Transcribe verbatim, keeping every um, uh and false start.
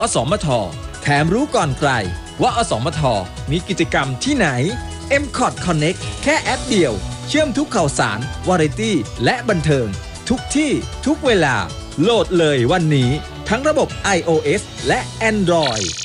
อสมทแถมรู้ก่อนใครว่าอสมทมีกิจกรรมที่ไหน เอ็ม คอท Connect แค่แอปเดียวเชื่อมทุกข่าวสารวาไรตี้และบันเทิงทุกที่ทุกเวลาโหลดเลยวันนี้ทั้งระบบ iOS และ Android